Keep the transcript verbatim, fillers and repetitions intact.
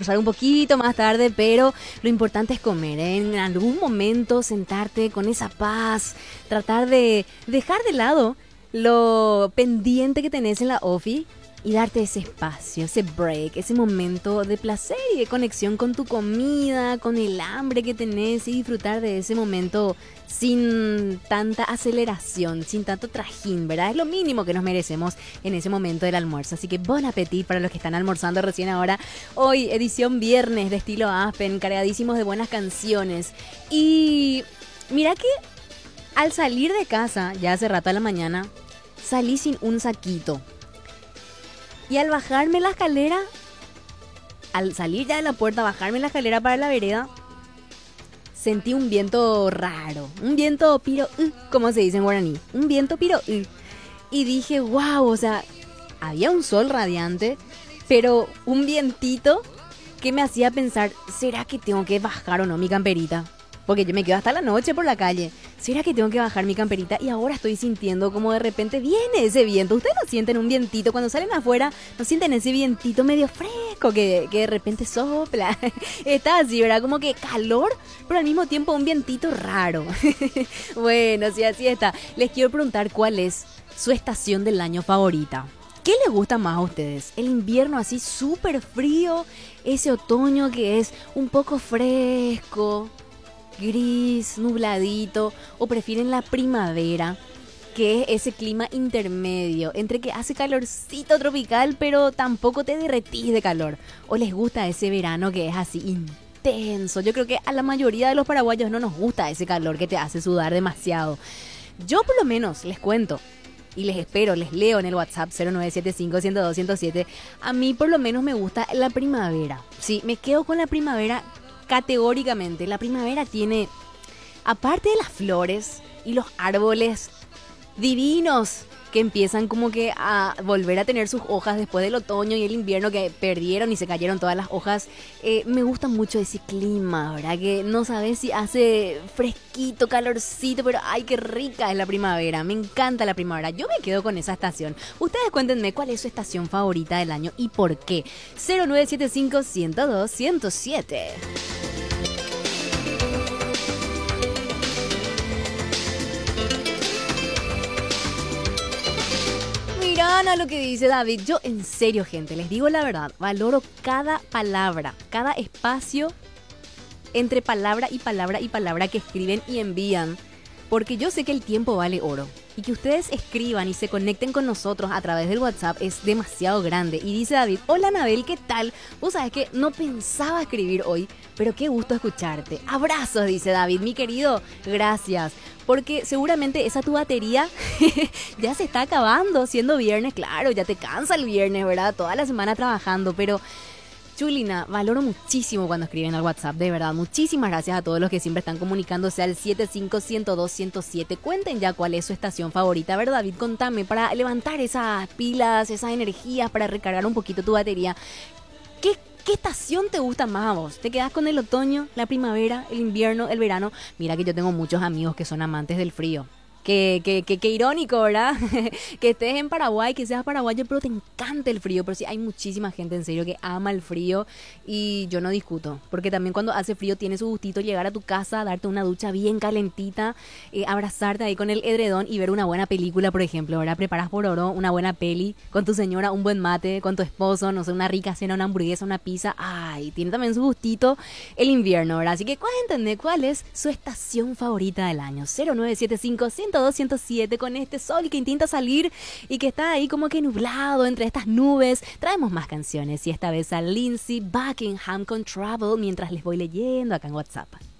almorzar un poquito más tarde, pero lo importante es comer, ¿eh? En algún momento sentarte con esa paz, tratar de dejar de lado lo pendiente que tenés en la ofi y darte ese espacio, ese break, ese momento de placer y de conexión con tu comida, con el hambre que tenés y disfrutar de ese momento sin tanta aceleración, sin tanto trajín, ¿verdad? Es lo mínimo que nos merecemos en ese momento del almuerzo. Así que bon appetit para los que están almorzando recién ahora. Hoy, edición viernes de estilo Aspen, cargadísimos de buenas canciones. Y mira que al salir de casa, ya hace rato a la mañana, salí sin un saquito. Y al bajarme la escalera, al salir ya de la puerta, bajarme la escalera para la vereda, sentí un viento raro, un viento piro, uh, como se dice en guaraní, un viento piro. Uh. Y dije, wow, o sea, había un sol radiante, pero un vientito que me hacía pensar, ¿será que tengo que bajar o no mi camperita? Porque yo me quedo hasta la noche por la calle. ¿Será que tengo que bajar mi camperita? Y ahora estoy sintiendo como de repente viene ese viento. ¿Ustedes no sienten un vientito? Cuando salen afuera, ¿no sienten ese vientito medio fresco que, que de repente sopla? Está así, ¿verdad? Como que calor, pero al mismo tiempo un vientito raro. Bueno, sí, así está. Les quiero preguntar cuál es su estación del año favorita. ¿Qué les gusta más a ustedes? ¿El invierno así súper frío? ¿Ese otoño que es un poco fresco, gris, nubladito, o prefieren la primavera, que es ese clima intermedio entre que hace calorcito tropical pero tampoco te derretís de calor? ¿O les gusta ese verano que es así intenso? Yo creo que a la mayoría de los paraguayos no nos gusta ese calor que te hace sudar demasiado. Yo por lo menos les cuento y les espero, les leo en el WhatsApp cero nueve siete cinco, uno cero dos, uno cero siete. A mí por lo menos me gusta la primavera. Sí, me quedo con la primavera categóricamente. La primavera tiene, aparte de las flores y los árboles divinos que empiezan como que a volver a tener sus hojas después del otoño y el invierno que perdieron y se cayeron todas las hojas, eh, me gusta mucho ese clima, ¿verdad? Que no sabes si hace fresquito, calorcito, pero ¡ay, qué rica es la primavera! Me encanta la primavera. Yo me quedo con esa estación. Ustedes cuéntenme cuál es su estación favorita del año y por qué. cero nueve siete cinco, uno cero dos, uno cero siete. A lo que dice David, yo en serio, gente, les digo la verdad, valoro cada palabra, cada espacio entre palabra y palabra y palabra que escriben y envían, porque yo sé que el tiempo vale oro y que ustedes escriban y se conecten con nosotros a través del WhatsApp es demasiado grande. Y dice David, hola Anabel, ¿qué tal? Vos sabés que no pensaba escribir hoy, pero qué gusto escucharte. Abrazos, dice David, mi querido, gracias. Porque seguramente esa tu batería ya se está acabando, siendo viernes, claro, ya te cansa el viernes, ¿verdad? Toda la semana trabajando, pero Chulina, valoro muchísimo cuando escriben al WhatsApp, de verdad. Muchísimas gracias a todos los que siempre están comunicándose al siete cinco, uno cero dos, uno cero siete. Cuenten ya cuál es su estación favorita, ¿verdad, David? Contame, para levantar esas pilas, esas energías, para recargar un poquito tu batería. ¿Qué ¿Qué estación te gusta más a vos? ¿Te quedás con el otoño, la primavera, el invierno, el verano? Mira que yo tengo muchos amigos que son amantes del frío. Qué, qué, qué, qué irónico, ¿verdad? Que estés en Paraguay, que seas paraguayo, pero te encanta el frío. Pero sí, hay muchísima gente en serio que ama el frío y yo no discuto. Porque también cuando hace frío tiene su gustito llegar a tu casa, darte una ducha bien calentita, eh, abrazarte ahí con el edredón y ver una buena película, por ejemplo, ¿verdad? Preparas por oro una buena peli con tu señora, un buen mate, con tu esposo, no sé, una rica cena, una hamburguesa, una pizza. Ay, tiene también su gustito el invierno, ¿verdad? Así que cuéntenme cuál es su estación favorita del año. cero nueve siete cinco, uno cero dos, uno cero siete, con este sol que intenta salir y que está ahí como que nublado entre estas nubes. Traemos más canciones y esta vez a Lindsey Buckingham con Trouble mientras les voy leyendo acá en WhatsApp.